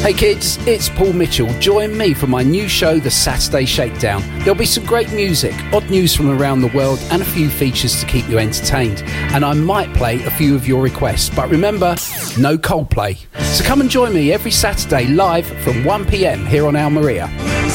Hey kids, it's Paul Mitchell. Join me for my new show, The Saturday Shakedown. There'll be some great music, odd news from around the world, and a few features to keep you entertained. And I might play a few of your requests, but remember, no Coldplay. So come and join me every Saturday live from 1 p.m. here on Al Maria.